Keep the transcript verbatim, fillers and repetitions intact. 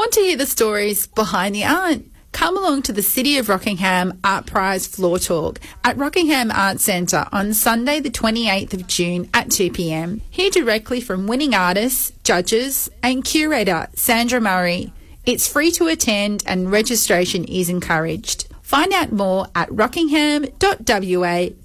Want to hear the stories behind the art? Come along to the City of Rockingham Art Prize Floor Talk at Rockingham Arts Centre on Sunday the twenty-eighth of June at two p m. Hear directly from winning artists, judges and curator Sandra Murray. It's free to attend and registration is encouraged. Find out more at rockingham dot w a